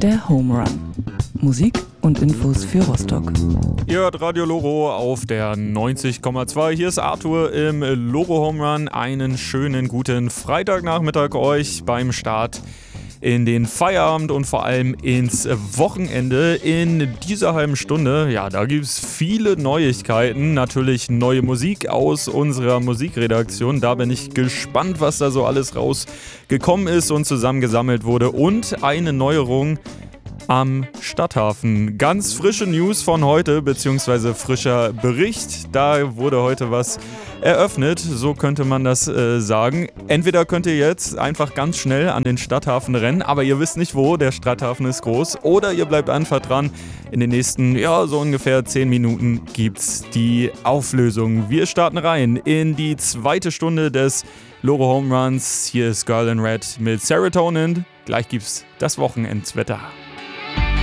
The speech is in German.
der Home Run. Musik und Infos für Rostock. Ihr hört Radio Loro auf der 90,2. Hier ist Arthur im Loro Home Run. Einen schönen guten Freitagnachmittag euch beim Start in den Feierabend und vor allem ins Wochenende. In dieser halben Stunde, ja, da gibt es viele Neuigkeiten. Natürlich neue Musik aus unserer Musikredaktion. Da bin ich gespannt, was da so alles rausgekommen ist und zusammengesammelt wurde. Und eine Neuerung am Stadthafen. Ganz frische News von heute, beziehungsweise frischer Bericht. Da wurde heute was eröffnet, so könnte man das sagen. Entweder könnt ihr jetzt einfach ganz schnell an den Stadthafen rennen, aber ihr wisst nicht wo, der Stadthafen ist groß. Oder ihr bleibt einfach dran. In den nächsten, so ungefähr 10 Minuten gibt's die Auflösung. Wir starten rein in die zweite Stunde des Loro Home Runs. Hier ist Girl in Red mit Serotonin. Gleich gibt's das Wochenendswetter.